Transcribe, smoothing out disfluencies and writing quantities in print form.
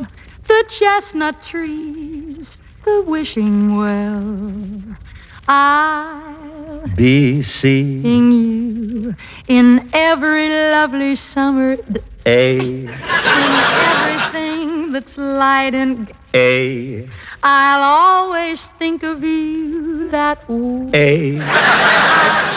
the chestnut trees, the wishing well. I'll be seeing you in every lovely summer A. in everything that's light and A. I'll always think of you that way. A.